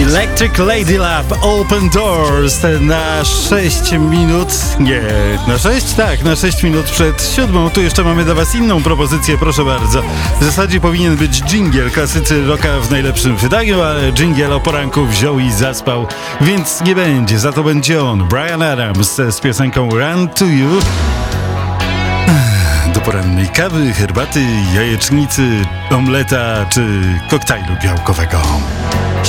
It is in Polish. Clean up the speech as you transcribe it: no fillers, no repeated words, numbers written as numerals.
Electric Lady Love, Open Doors na 6 minut, nie, na 6? Tak, na 6 minut przed 7. Tu jeszcze mamy dla was inną propozycję, proszę bardzo. W zasadzie powinien być dżingiel, klasycy rocka w najlepszym wydaniu, ale dżingiel o poranku wziął i zaspał, więc nie będzie, za to będzie on, Bryan Adams z piosenką Run to You. Do porannej kawy, herbaty, jajecznicy, omleta czy koktajlu białkowego.